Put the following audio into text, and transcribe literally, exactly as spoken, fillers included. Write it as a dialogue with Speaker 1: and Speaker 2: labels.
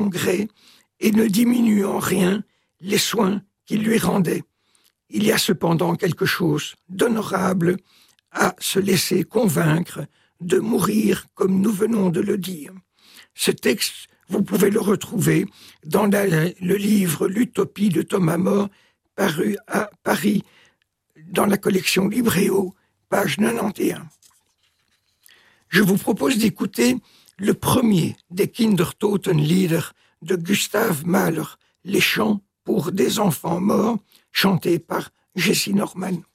Speaker 1: gré et ne diminue en rien les soins qu'il lui rendait. Il y a cependant quelque chose d'honorable à se laisser convaincre de mourir comme nous venons de le dire. Ce texte, vous pouvez le retrouver dans la, le livre L'Utopie de Thomas More, paru à Paris, dans la collection Libréo, page quatre-vingt-onze. Je vous propose d'écouter le premier des Kindertotenlieder de Gustav Mahler, Les chants pour des enfants morts, chantés par Jessie Norman.